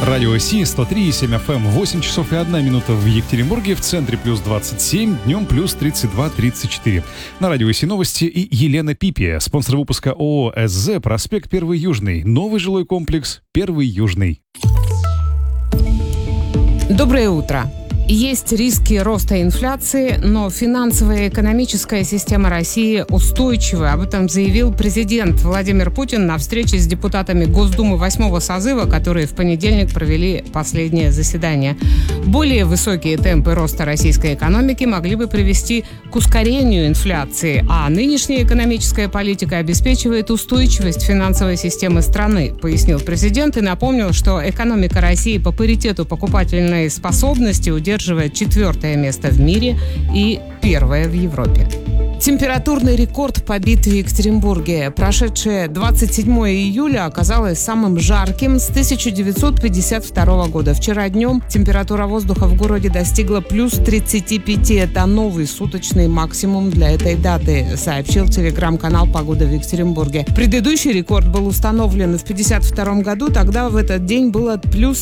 Радио Си, 103,7 FM, 8 часов и 1 минута в Екатеринбурге, в центре плюс 27, днем плюс 32-34. На Радио Си новости и Елена Пипия, спонсор выпуска ООО СЗ, проспект 1 Южный, новый жилой комплекс 1 Южный. Доброе утро. Есть риски роста инфляции, но финансовая и экономическая система России устойчива. Об этом заявил президент Владимир Путин на встрече с депутатами Госдумы 8-го созыва, которые в понедельник провели последнее заседание. Более высокие темпы роста российской экономики могли бы привести к ускорению инфляции, а нынешняя экономическая политика обеспечивает устойчивость финансовой системы страны, пояснил президент и напомнил, что экономика России по паритету покупательной способности удерживает 4-е место в мире и 1-е в Европе. Температурный рекорд побит в Екатеринбурге. Прошедшее 27 июля оказалось самым жарким с 1952 года. Вчера днем температура воздуха в городе достигла плюс 35. Это новый суточный максимум для этой даты, сообщил телеграм-канал «Погода в Екатеринбурге». Предыдущий рекорд был установлен в 1952 году. Тогда в этот день было плюс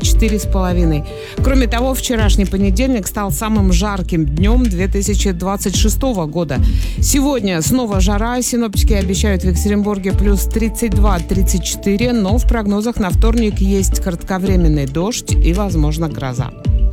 34,5. Кроме того, вчерашний понедельник стал самым жарким днем 2026 года. Сегодня снова жара. Синоптики обещают в Екатеринбурге плюс 32-34, но в прогнозах на вторник есть кратковременный дождь и, возможно, гроза.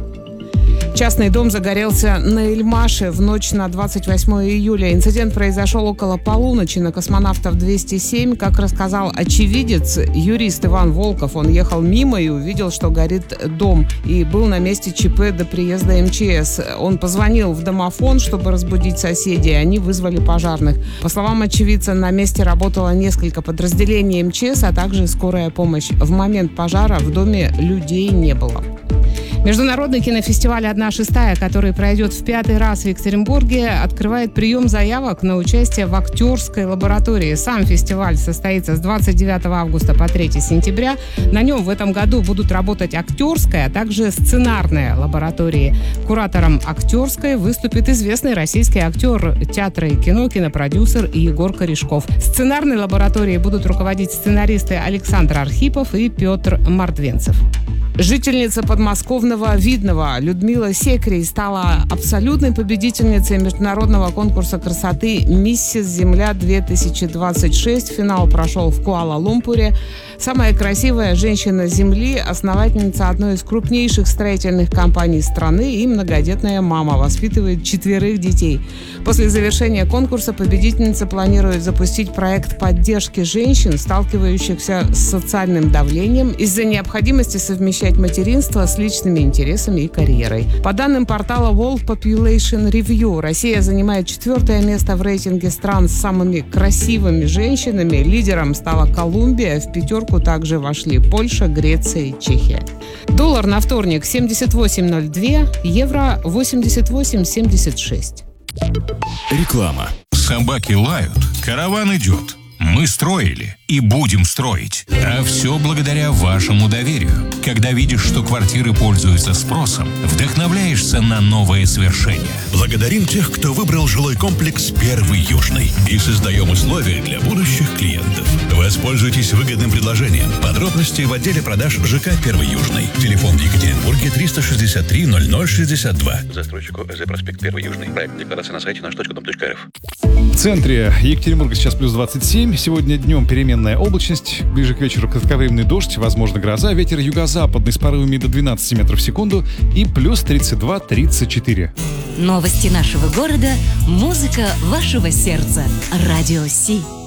Частный дом загорелся на Эльмаше в ночь на 28 июля. Инцидент произошел около полуночи на Космонавтов 207. Как рассказал очевидец, юрист Иван Волков, он ехал мимо и увидел, что горит дом, и был на месте ЧП до приезда МЧС. Он позвонил в домофон, чтобы разбудить соседей, они вызвали пожарных. По словам очевидца, на месте работало несколько подразделений МЧС, а также скорая помощь. В момент пожара в доме людей не было. Международный кинофестиваль «1/6», который пройдет в 5-й раз в Екатеринбурге, открывает прием заявок на участие в актерской лаборатории. Сам фестиваль состоится с 29 августа по 3 сентября. На нем в этом году будут работать актерская, а также сценарная лаборатории. Куратором актерской выступит известный российский актер театра и кино, кинопродюсер Егор Корешков. Сценарной лабораторией будут руководить сценаристы Александр Архипов и Петр Мордвенцев. Жительница подмосковного Видного Людмила Секрий стала абсолютной победительницей международного конкурса красоты «Миссис Земля-2026». Финал прошел в Куала-Лумпуре. Самая красивая женщина Земли, основательница одной из крупнейших строительных компаний страны и многодетная мама, воспитывает 4 детей. После завершения конкурса победительница планирует запустить проект поддержки женщин, сталкивающихся с социальным давлением из-за необходимости совмещать материнство с личными интересами и карьерой. По данным портала World Population Review, Россия занимает 4-е место в рейтинге стран с самыми красивыми женщинами. Лидером стала Колумбия. В 5-ку также вошли Польша, Греция и Чехия. Доллар на вторник 78.02, евро 88.76. Реклама. Собаки лают, караван идет. Мы строили и будем строить. А все благодаря вашему доверию. Когда видишь, что квартиры пользуются спросом, вдохновляешься на новые свершения. Благодарим тех, кто выбрал жилой комплекс 1 Южный. И создаем условия для будущих клиентов. Воспользуйтесь выгодным предложением. Подробности в отделе продаж ЖК 1 Южный. Телефон в Екатеринбурге 363 0062. Застройщику ЭЗ проспект 1 Южный. Проект декларации на сайте наш.дом.рф. В центре Екатеринбурга сейчас плюс 27. Сегодня днем переменная облачность. Ближе к вечеру кратковременный дождь, возможно гроза. Ветер юго-западный с порывами до 12 метров в секунду и плюс 32-34. Новости нашего города, музыка вашего сердца. Радио Си.